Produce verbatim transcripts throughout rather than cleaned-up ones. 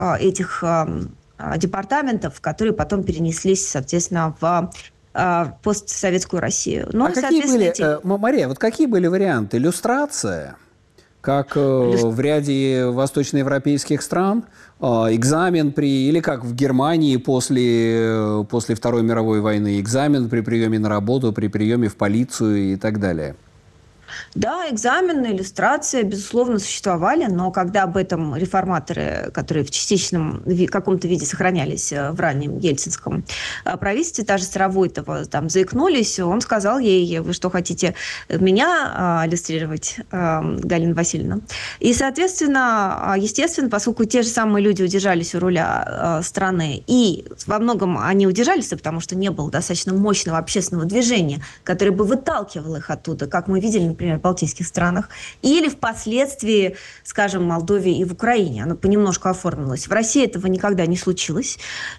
этих департаментов, которые потом перенеслись, соответственно, в постсоветскую Россию. Ну, а какие были, эти... Мария, вот какие были варианты? Иллюстрация, как Иллюстр... в ряде восточноевропейских стран, экзамен при, или как в Германии после, после Второй мировой войны, экзамен при приеме на работу, при приеме в полицию и так далее? Да, экзамены, иллюстрация, безусловно, существовали, но когда об этом реформаторы, которые в частичном в каком-то виде сохранялись в раннем ельцинском правительстве, та же Старовойтова, там заикнулись, он сказал ей: вы что, хотите меня а, иллюстрировать, а, Галина Васильевна? И, соответственно, естественно, поскольку те же самые люди удержались у руля а, страны, и во многом они удержались, потому что не было достаточно мощного общественного движения, которое бы выталкивало их оттуда, как мы видели, например, в балтийских странах, или впоследствии, скажем, в Молдове и в Украине. Оно понемножку оформилось. В России этого никогда не случилось.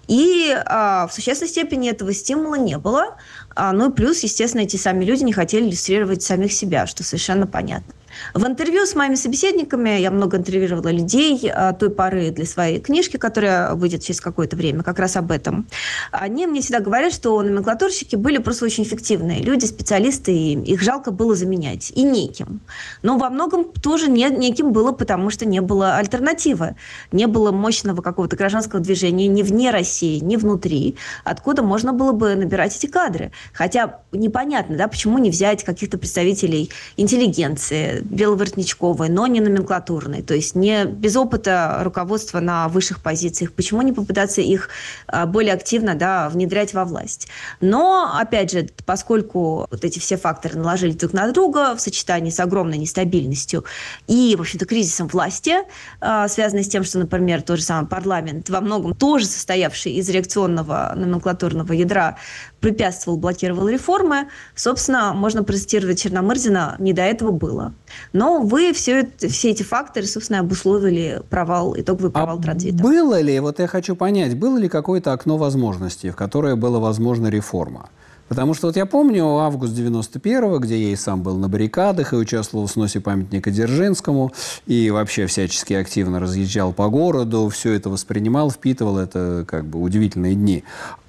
И а, в существенной степени этого стимула не было. А, ну и плюс, естественно, эти сами люди не хотели иллюстрировать самих себя, что совершенно понятно. В интервью с моими собеседниками, я много интервьюировала людей а, той поры для своей книжки, которая выйдет через какое-то время, как раз об этом. Они мне всегда говорят, что номенклатурщики были просто очень эффективные люди, специалисты, и их жалко было заменять. И неким. Но во многом тоже не, неким было, потому что не было альтернативы. Не было мощного какого-то гражданского движения ни вне России, ни внутри, откуда можно было бы набирать эти кадры. Хотя непонятно, да, почему не взять каких-то представителей интеллигенции, беловоротничковой, но не номенклатурной, то есть не без опыта руководства на высших позициях. Почему не попытаться их а, более активно, да, внедрять во власть? Но, опять же, поскольку вот эти все факторы наложились друг на друга в сочетании с огромной нестабильностью и, в общем-то, кризисом власти, а, связанной с тем, что, например, тот же самый парламент, во многом тоже состоявший из реакционного номенклатурного ядра, препятствовал, блокировал реформы, собственно, можно процитировать Черномырдина, не до этого было. Но вы все, это, все эти факторы, собственно, обусловили провал, итоговый провал а транзита. Было ли, вот я хочу понять, было ли какое-то окно возможностей, в которое была возможна реформа? Потому что вот я помню август девяносто первого, где я и сам был на баррикадах и участвовал в сносе памятника Дзержинскому, и вообще всячески активно разъезжал по городу, все это воспринимал, впитывал, это как бы удивительные дни.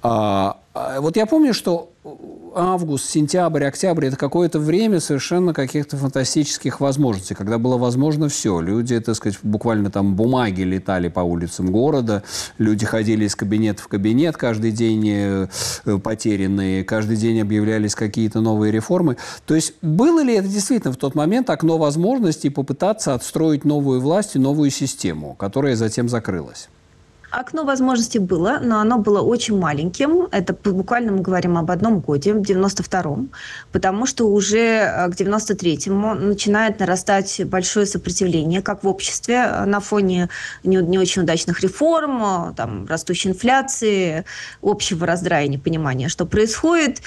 А, вот я помню, что август, сентябрь, октябрь – это какое-то время совершенно каких-то фантастических возможностей, когда было возможно все. Люди, так сказать, буквально там бумаги летали по улицам города, люди ходили из кабинета в кабинет, каждый день потерянные, каждый день объявлялись какие-то новые реформы. То есть было ли это действительно в тот момент окно возможностей попытаться отстроить новую власть и новую систему, которая затем закрылась? Окно возможностей было, но оно было очень маленьким. Это буквально мы говорим об одном годе, в девяносто втором, потому что уже к девяносто третьему начинает нарастать большое сопротивление как в обществе на фоне не, не очень удачных реформ, там, растущей инфляции, общего раздрая и непонимания, что происходит,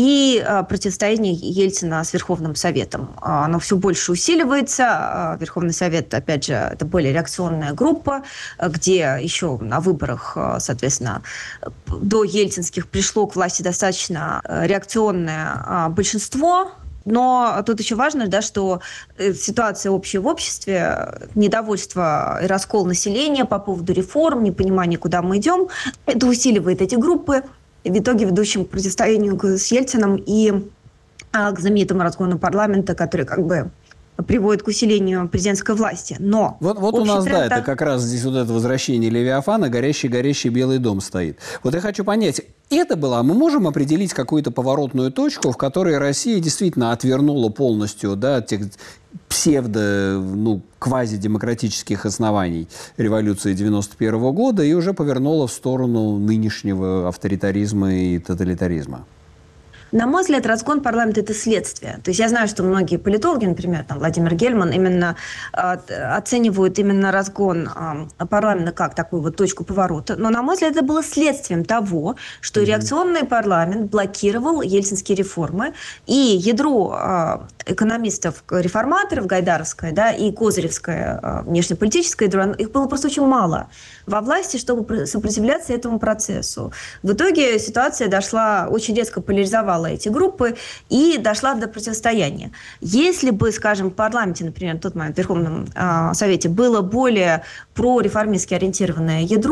и противостояние Ельцина с Верховным Советом. Оно все больше усиливается. Верховный Совет, опять же, это более реакционная группа, где еще на выборах, соответственно, до ельцинских пришло к власти достаточно реакционное большинство. Но тут еще важно, да, что ситуация общая в обществе, недовольство и раскол населения по поводу реформ, непонимание, куда мы идем, это усиливает эти группы, в итоге ведущим к противостоянию с Ельцином и к знаменитому разгону парламента, который как бы приводит к усилению президентской власти. Но вот, вот у нас, да, это как раз здесь вот это возвращение Левиафана, горящий-горящий Белый дом стоит. Вот я хочу понять, это было, мы можем определить какую-то поворотную точку, в которой Россия действительно отвернула полностью, да, от тех псевдо, ну, квазидемократических оснований революции девяносто первого года и уже повернула в сторону нынешнего авторитаризма и тоталитаризма? На мой взгляд, разгон парламента – это следствие. То есть я знаю, что многие политологи, например, там, Владимир Гельман, именно э, оценивают именно разгон э, парламента как такую вот точку поворота. Но, на мой взгляд, это было следствием того, что mm-hmm. реакционный парламент блокировал ельцинские реформы, и ядро э, экономистов-реформаторов, гайдаровское, да, и козыревское э, внешнеполитическое ядро, их было просто очень мало во власти, чтобы сопротивляться этому процессу. В итоге ситуация дошла, очень резко поляризовала создала эти группы и дошла до противостояния. Если бы, скажем, в парламенте, например, в тот момент в Верховном э, Совете было более прореформистски ориентированное ядро,